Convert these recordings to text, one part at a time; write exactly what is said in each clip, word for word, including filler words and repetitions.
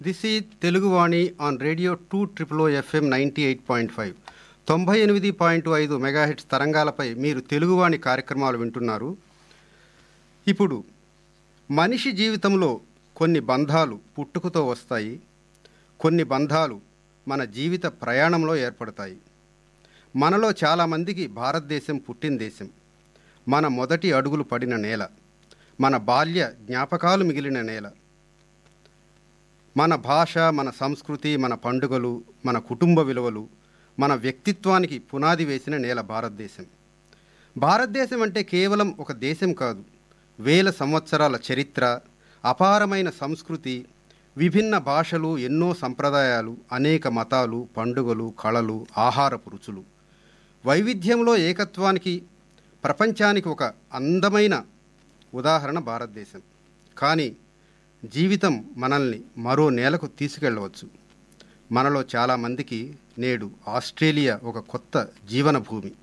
This ఈ Teluguvani on radio two triple oh FM ninety eight point five తొంభై ఎనిమిది point ఐదు మెగాహెట్స్ తరంగాలపై మీరు తెలుగువాణి కార్యక్రమాలు వింటున్నారు. ఇప్పుడు మనిషి జీవితంలో కొన్ని బంధాలు పుట్టుకతో వస్తాయి, కొన్ని బంధాలు మన జీవిత ప్రయాణంలో ఏర్పడతాయి. మనలో చాలామందికి భారతదేశం పుట్టిన దేశం, మన మొదటి అడుగులు పడిన నేల, మన బాల్య జ్ఞాపకాలు మిగిలిన నేల. మన భాష, మన సంస్కృతి, మన పండుగలు, మన కుటుంబ విలువలు, మన వ్యక్తిత్వానికి పునాది వేసిన నేల భారతదేశం. భారతదేశం అంటే కేవలం ఒక దేశం కాదు, వేల సంవత్సరాల చరిత్ర, అపారమైన సంస్కృతి, విభిన్న భాషలు, ఎన్నో సంప్రదాయాలు, అనేక మతాలు, పండుగలు, కళలు, ఆహారపు రుచులు. వైవిధ్యంలో ఏకత్వానికి, ప్రపంచానికి ఒక అందమైన ఉదాహరణ భారతదేశం. కానీ జీవితం మనల్ని మరో నేలకు తీసుకెళ్ళవచ్చు. మనలో చాలామందికి నేడు ఆస్ట్రేలియా ఒక కొత్త జీవన భూమి.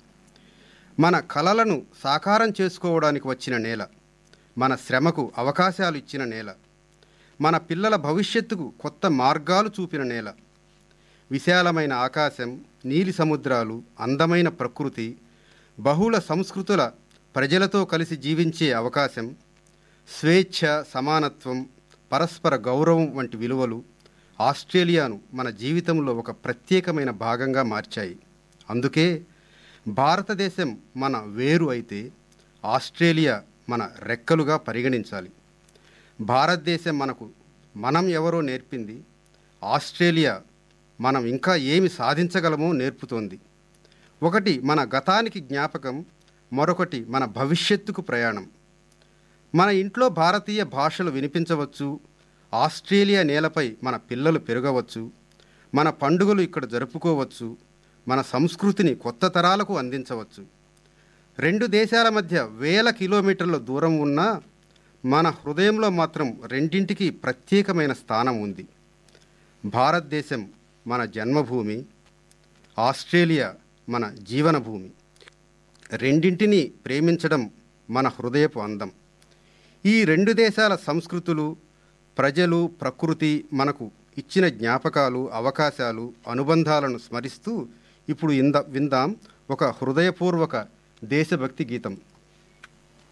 మన కలలను సాకారం చేసుకోవడానికి వచ్చిన నేల, మన శ్రమకు అవకాశాలు ఇచ్చిన నేల, మన పిల్లల భవిష్యత్తుకు కొత్త మార్గాలు చూపిన నేల. విశాలమైన ఆకాశం, నీలి సముద్రాలు, అందమైన ప్రకృతి, బహుళ సంస్కృతుల ప్రజలతో కలిసి జీవించే అవకాశం, స్వేచ్ఛ, సమానత్వం, పరస్పర గౌరవం వంటి విలువలు ఆస్ట్రేలియాను మన జీవితంలో ఒక ప్రత్యేకమైన భాగంగా మార్చాయి. అందుకే భారతదేశం మన వేరు అయితే ఆస్ట్రేలియా మన రెక్కలుగా పరిగణించాలి. భారతదేశం మనకు మనం ఎవరో నేర్పింది, ఆస్ట్రేలియా మనం ఇంకా ఏమి సాధించగలమో నేర్పుతోంది. ఒకటి మన గతానికి జ్ఞాపకం, మరొకటి మన భవిష్యత్తుకు ప్రయాణం. మన ఇంట్లో భారతీయ భాషలు వినిపించవచ్చు, ఆస్ట్రేలియా నేలపై మన పిల్లలు పెరగవచ్చు, మన పండుగలు ఇక్కడ జరుపుకోవచ్చు, మన సంస్కృతిని కొత్త తరాలకు అందించవచ్చు. రెండు దేశాల మధ్య వేల కిలోమీటర్ల దూరం ఉన్నా మన హృదయంలో మాత్రం రెండింటికి ప్రత్యేకమైన స్థానం ఉంది. భారతదేశం మన జన్మభూమి, ఆస్ట్రేలియా మన జీవనభూమి. రెండింటినీ ప్రేమించడం మన హృదయపు అందం. ఈ రెండు దేశాల సంస్కృతులు, ప్రజలు, ప్రకృతి మనకు ఇచ్చిన జ్ఞాపకాలు, అవకాశాలు, అనుబంధాలను స్మరిస్తూ ఇప్పుడు ఇంద విందాం ఒక హృదయపూర్వక దేశభక్తి గీతం.